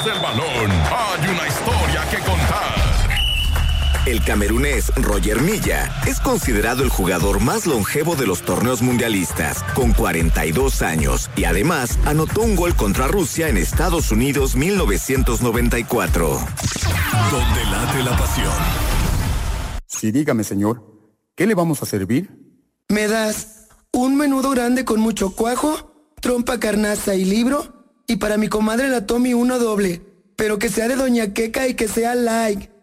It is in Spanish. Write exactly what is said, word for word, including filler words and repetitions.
el balón, hay una historia que contar. El camerunés Roger Milla es considerado el jugador más longevo de los torneos mundialistas, con cuarenta y dos años, y además anotó un gol contra Rusia en Estados Unidos mil novecientos noventa y cuatro. Donde late la pasión. Sí, dígame, señor, ¿qué le vamos a servir? ¿Me das un menudo grande con mucho cuajo, trompa carnaza y libro? Y para mi comadre la Tommy uno doble, pero que sea de Doña Queca y que sea like.